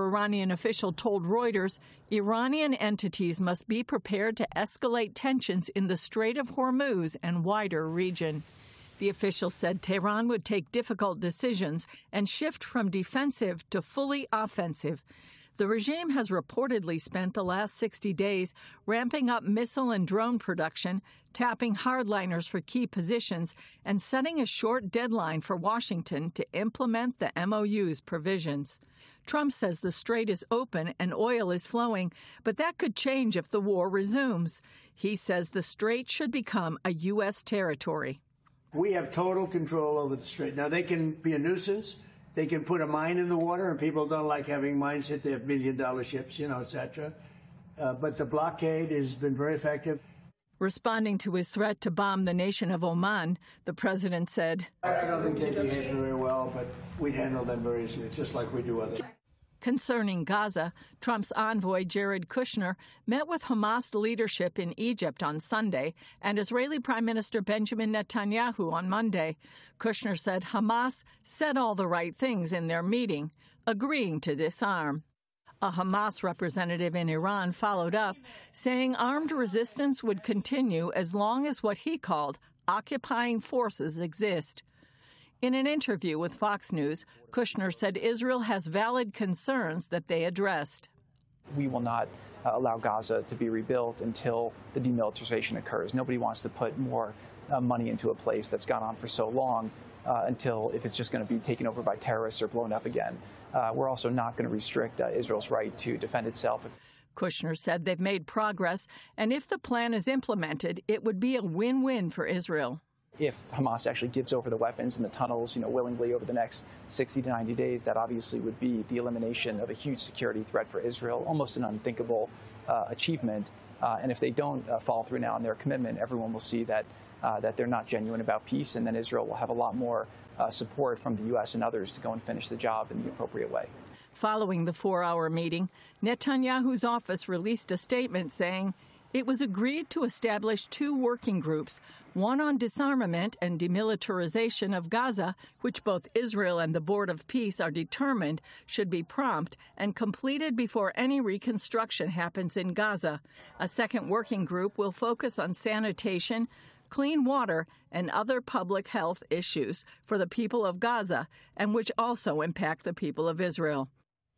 Iranian official told Reuters Iranian entities must be prepared to escalate tensions in the Strait of Hormuz and wider region. The official said Tehran would take difficult decisions and shift from defensive to fully offensive. The regime has reportedly spent the last 60 days ramping up missile and drone production, tapping hardliners for key positions, and setting a short deadline for Washington to implement the MOU's provisions. Trump says the strait is open and oil is flowing, but that could change if the war resumes. He says the strait should become a U.S. territory. We have total control over the strait. Now, they can be a nuisance. They can put a mine in the water, and people don't like having mines hit their billion-dollar ships, et cetera. But the blockade has been very effective. Responding to his threat to bomb the nation of Oman, the president said, I don't think they behave very well, but we'd handle them very easily, just like we do others. Concerning Gaza, Trump's envoy Jared Kushner met with Hamas leadership in Egypt on Sunday and Israeli Prime Minister Benjamin Netanyahu on Monday. Kushner said Hamas said all the right things in their meeting, agreeing to disarm. A Hamas representative in Iran followed up, saying armed resistance would continue as long as what he called occupying forces exist. In an interview with Fox News, Kushner said Israel has valid concerns that they addressed. We will not allow Gaza to be rebuilt until the demilitarization occurs. Nobody wants to put more money into a place that's gone on for so long until if it's just going to be taken over by terrorists or blown up again. We're also not going to restrict Israel's right to defend itself. Kushner said they've made progress, and if the plan is implemented, it would be a win-win for Israel. If Hamas actually gives over the weapons and the tunnels, willingly over the next 60 to 90 days, that obviously would be the elimination of a huge security threat for Israel, almost an unthinkable achievement. And if they don't follow through now on their commitment, everyone will see that they're not genuine about peace, and then Israel will have a lot more support from the U.S. and others to go and finish the job in the appropriate way. Following the 4-hour meeting, Netanyahu's office released a statement saying it was agreed to establish 2 working groups, one on disarmament and demilitarization of Gaza, which both Israel and the Board of Peace are determined should be prompt and completed before any reconstruction happens in Gaza. A second working group will focus on sanitation, clean water, and other public health issues for the people of Gaza, and which also impact the people of Israel.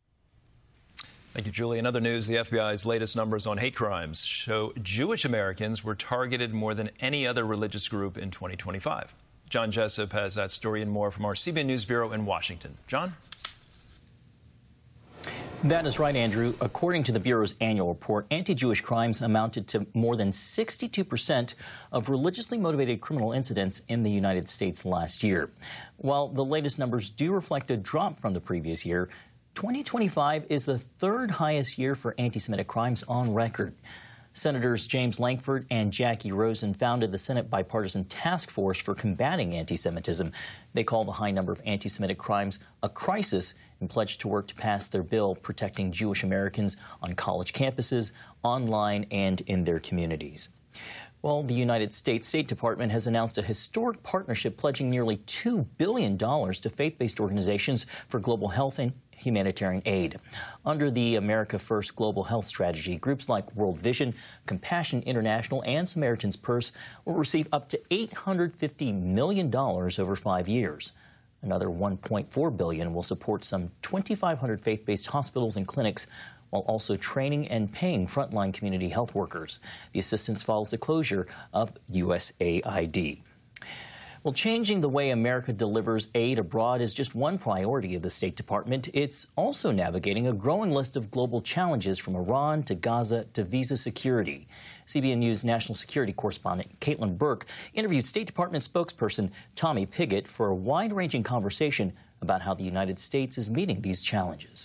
Thank you, Julie. In other news, the FBI's latest numbers on hate crimes show Jewish Americans were targeted more than any other religious group in 2025. John Jessup has that story and more from our CBN News Bureau in Washington. John? That is right, Andrew. According to the Bureau's annual report, anti-Jewish crimes amounted to more than 62% of religiously motivated criminal incidents in the United States last year. While the latest numbers do reflect a drop from the previous year, 2025 is the 3rd highest year for anti-Semitic crimes on record. Senators James Lankford and Jackie Rosen founded the Senate Bipartisan Task Force for Combating Anti-Semitism. They call the high number of anti-Semitic crimes a crisis and pledged to work to pass their bill protecting Jewish Americans on college campuses, online, and in their communities. Well, the United States State Department has announced a historic partnership pledging nearly $2 billion to faith-based organizations for global health and humanitarian aid. Under the America First Global Health Strategy, groups like World Vision, Compassion International, and Samaritan's Purse will receive up to $850 million over 5 years. Another $1.4 billion will support some 2,500 faith-based hospitals and clinics, while also training and paying frontline community health workers. The assistance follows the closure of USAID. Well, changing the way America delivers aid abroad is just one priority of the State Department. It's also navigating a growing list of global challenges from Iran to Gaza to visa security. CBN News national security correspondent Caitlin Burke interviewed State Department spokesperson Tommy Pigott for a wide-ranging conversation about how the United States is meeting these challenges.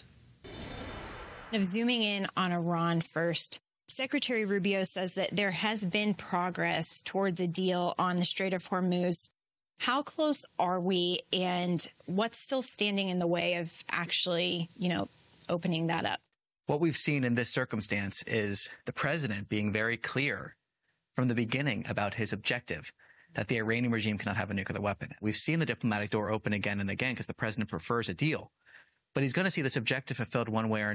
Zooming in on Iran first, Secretary Rubio says that there has been progress towards a deal on the Strait of Hormuz. How close are we, and what's still standing in the way of actually, opening that up? What we've seen in this circumstance is the president being very clear from the beginning about his objective, that the Iranian regime cannot have a nuclear weapon. We've seen the diplomatic door open again and again because the president prefers a deal. But he's going to see this objective fulfilled one way or